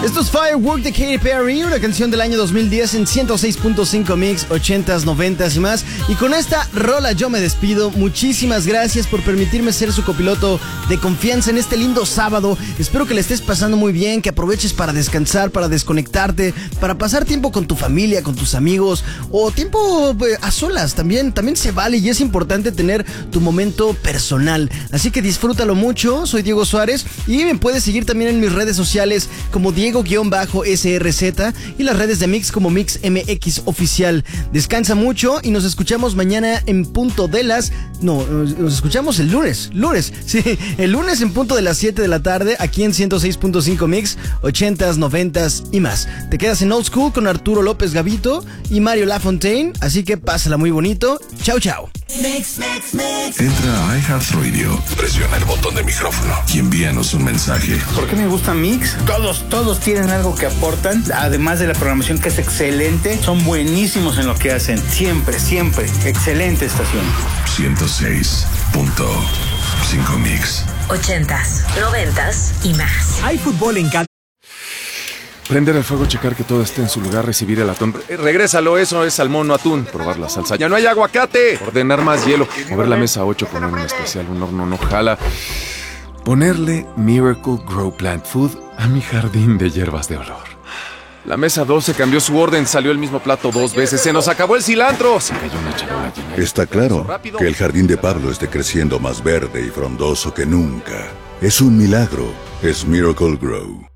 Esto es Firework de Katy Perry, una canción del año 2010 en 106.5 Mix, 80s, 90s y más. Y con esta rola yo me despido. Muchísimas gracias por permitirme ser su copiloto de confianza en este lindo sábado. Espero que le estés pasando muy bien, que aproveches para descansar, para desconectarte, para pasar tiempo con tu familia, con tus amigos o tiempo a solas. También se vale y es importante tener tu momento personal. Así que disfrútalo mucho. Soy Diego Suárez y me puedes seguir también en mis redes sociales como Diego-SRZ y las redes de Mix como MixMX Oficial. Descansa mucho y nos escuchamos mañana en punto de las... No, nos escuchamos el lunes. Sí, el lunes en punto de las 7 de la tarde aquí en 106.5 Mix, 80s, 90s y más. Te quedas en Old School con Arturo López Gavito y Mario Lafontaine, así que pásala muy bonito. Chau, chau. Entra a iHeartRadio, presiona el botón de micrófono y envíanos un mensaje. ¿Por qué me gusta Mix? Todos tienen algo que aportan, además de la programación que es excelente, son buenísimos en lo que hacen, siempre, excelente estación. 106.5 Mix. 80s, 90s y más. Hay fútbol en cada... Prender el fuego, checar que todo esté en su lugar, recibir el atún. Regrésalo, eso es salmón, no atún. Probar la salsa. ¡Ya no hay aguacate! Ordenar más hielo. Mover la mesa 8, poner un especial, un horno no jala. Ponerle Miracle Grow Plant Food a mi jardín de hierbas de olor. La mesa 12 cambió su orden, salió el mismo plato 2 veces. ¡Se nos acabó el cilantro! Se cayó una charola llena. Está claro que el jardín de Pablo esté creciendo más verde y frondoso que nunca. Es un milagro. Es Miracle Grow.